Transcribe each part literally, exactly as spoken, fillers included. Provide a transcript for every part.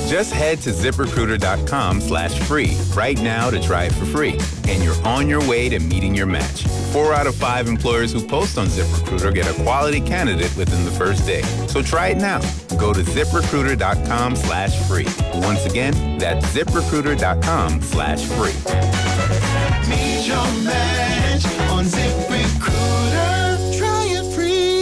Just head to ZipRecruiter.com slash free right now to try it for free. And you're on your way to meeting your match. Four out of five employers who post on ZipRecruiter get a quality candidate within the first day. So try it now. Go to ZipRecruiter.com slash free. Once again, that's ZipRecruiter.com slash free. Meet your match on ZipRecruiter. Try it free.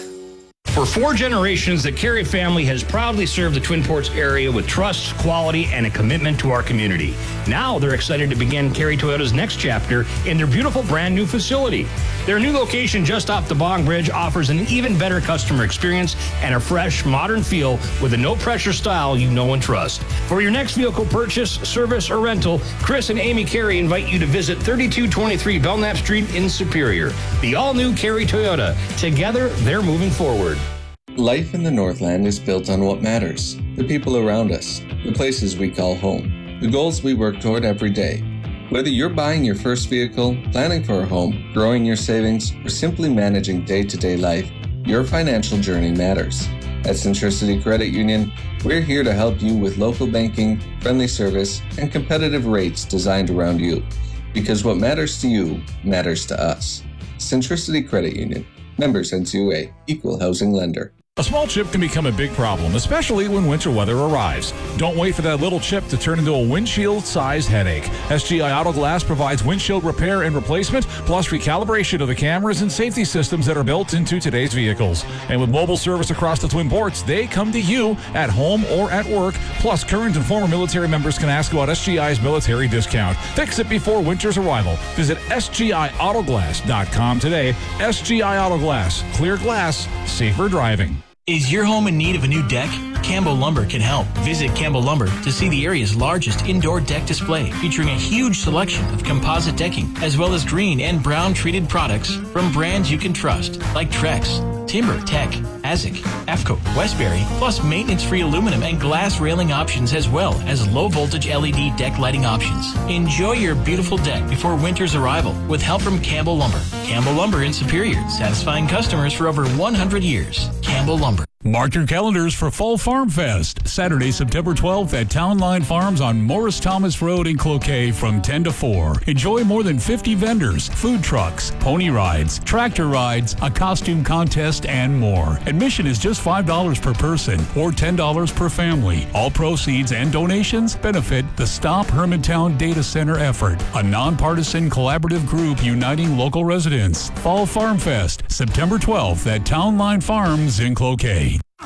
For four generations, the Carey family has proudly served the Twin Ports area with trust, quality, and a commitment to our community. Now they're excited to begin Carey Toyota's next chapter in their beautiful brand new facility. Their new location just off the Bong Bridge offers an even better customer experience and a fresh, modern feel with a no-pressure style you know and trust. For your next vehicle purchase, service, or rental, Chris and Amy Carey invite you to visit thirty-two twenty-three Belknap Street in Superior. The all-new Carey Toyota. Together, they're moving forward. Life in the Northland is built on what matters, the people around us, the places we call home, the goals we work toward every day. Whether you're buying your first vehicle, planning for a home, growing your savings, or simply managing day-to-day life, your financial journey matters. At Centricity Credit Union, we're here to help you with local banking, friendly service, and competitive rates designed around you. Because what matters to you matters to us. Centricity Credit Union. Members N C U A. Equal housing lender. A small chip can become a big problem, especially when winter weather arrives. Don't wait for that little chip to turn into a windshield-sized headache. S G I Auto Glass provides windshield repair and replacement, plus recalibration of the cameras and safety systems that are built into today's vehicles. And with mobile service across the Twin Ports, they come to you at home or at work. Plus, current and former military members can ask about S G I's military discount. Fix it before winter's arrival. Visit S G I Auto Glass dot com today. S G I Auto Glass. Clear glass. Safer driving. Is your home in need of a new deck? Campbell Lumber can help. Visit Campbell Lumber to see the area's largest indoor deck display featuring a huge selection of composite decking as well as green and brown treated products from brands you can trust like Trex, Timber, Tech, Azik, AFCO, Westbury, plus maintenance-free aluminum and glass railing options as well as low-voltage L E D deck lighting options. Enjoy your beautiful deck before winter's arrival with help from Campbell Lumber. Campbell Lumber in Superior, satisfying customers for over one hundred years. Campbell Lumber. Mark your calendars for Fall Farm Fest, Saturday, September twelfth at Town Line Farms on Morris Thomas Road in Cloquet from ten to four. Enjoy more than fifty vendors, food trucks, pony rides, tractor rides, a costume contest, and more. Admission is just five dollars per person or ten dollars per family. All proceeds and donations benefit the Stop Hermantown Data Center effort, a nonpartisan collaborative group uniting local residents. Fall Farm Fest, September twelfth at Town Line Farms in Cloquet.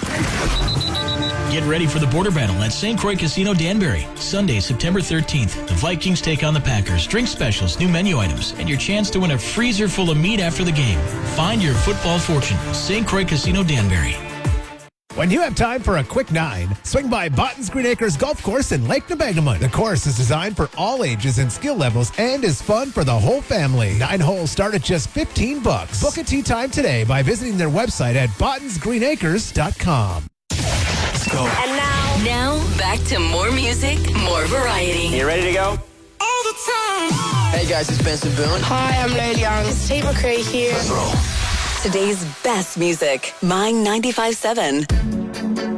Get ready for the border battle at Saint Croix Casino Danbury. Sunday, September thirteenth. The Vikings take on the Packers. Drink specials, new menu items, and your chance to win a freezer full of meat after the game. Find your football fortune. Saint Croix Casino Danbury. When you have time for a quick nine, swing by Botton's Green Acres Golf Course in Lake Nebagamon. The course is designed for all ages and skill levels and is fun for the whole family. Nine holes start at just fifteen bucks. Book a tee time today by visiting their website at bottons green acres dot com. Let's go. And now, now back to more music, more variety. You ready to go? All the time. Hey guys, it's Benson Boone. Hi, I'm Lil Young. It's Tate McRae here. Let's roll. Today's best music, Mine ninety-five point seven.